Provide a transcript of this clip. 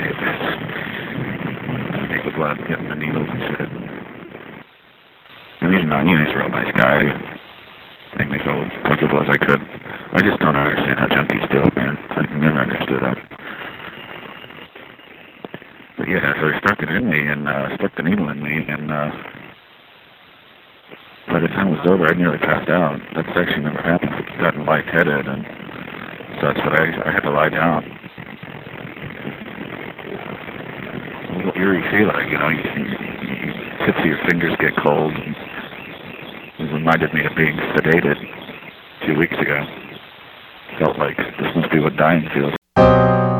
if he was glad getting the needles and shit. And he's not, he's a real nice guy. Made me feel as comfortable as I could. I just don't understand how junkies do it, man. I've never understood that. But yeah, so he stuck it in me and stuck the needle in me, and by the time it was over, I nearly passed out. That's actually never happened. I've gotten lightheaded and such, but I had to lie down. A little eerie feeling, you know, you tips of your fingers get cold. It reminded me of being sedated 2 weeks ago. Felt like this must be what dying feels.